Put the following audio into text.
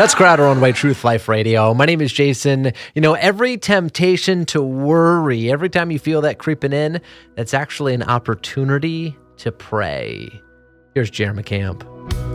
That's Crowder on White Truth Life Radio. My name is Jason. You know, every temptation to worry, every time you feel that creeping in, that's actually an opportunity to pray. Here's Jeremy Camp.